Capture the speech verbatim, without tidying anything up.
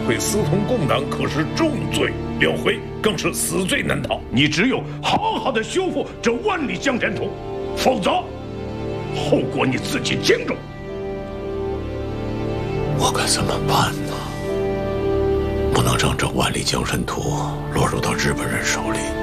会私通共党，可是重罪，廖辉更是死罪难逃。 你只有好好的修复这万里江山图，否则后果你自己清楚。 我该怎么办呢？不能让这万里江山图落入到日本人手里。